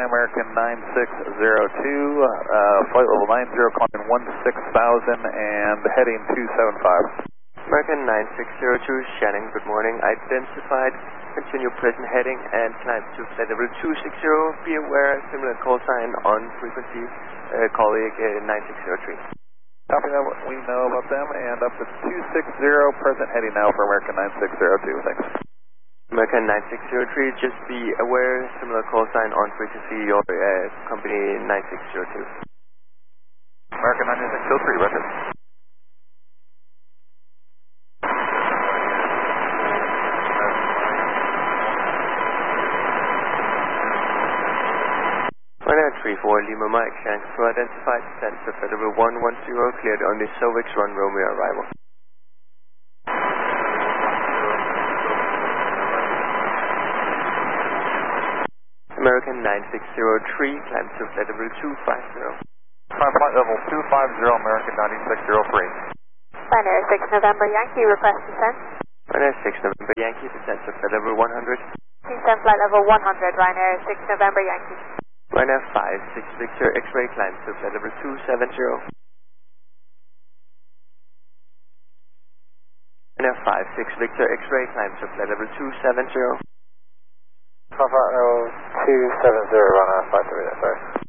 American 9602, flight level 90, climbing 16,000 and heading 275. American 9602, Shannon, good morning. Identified, continue present heading and climb to flight level 260. Be aware, similar call sign on frequency, colleague 9603. Copy that, we know about them, and up to 260, present heading now for American 9602, thanks. American 9603, just be aware, similar call sign on frequency, your company 9602. American 9603, roger. Ryanair 34 Lima Mike, Shanks for identified, descent to Federal 110, cleared on the Sovix Run Romeo arrival. American 9603, climb to flight level 250. Flight level 250, American 9603. Ryanair 6 November Yankee, request descent. Ryanair 6 November Yankee, descent to flight level 100. Descent flight level 100, Ryanair 6 November Yankee. Ryanair 56 Victor X-ray, climb to flight level 270. Ryanair 56 Victor X-ray, climb to flight level 270. 270, run on 530, sorry.